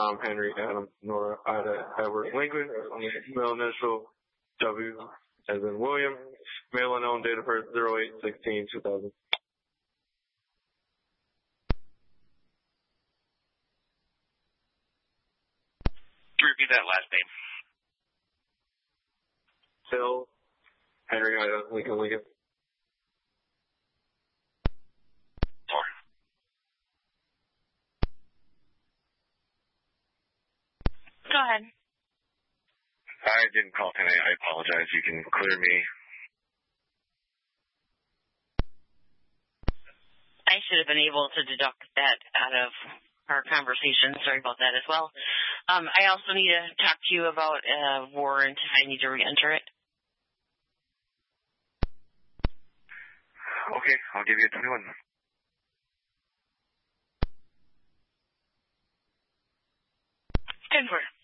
Tom, Henry, Adam, Nora, Ida, Edward, Lincoln, email initial W as in William, male unknown, date of birth 08/16/2000. Repeat that last name. Hill, Henry, Ida, Lincoln, Lincoln. Sorry. Go ahead. I didn't call today. I apologize. You can clear me. I should have been able to deduct that out of our conversation. Sorry about that as well. I also need to talk to you about a warrant. I need to re-enter it. Okay, I'll give you a 21. Confirm.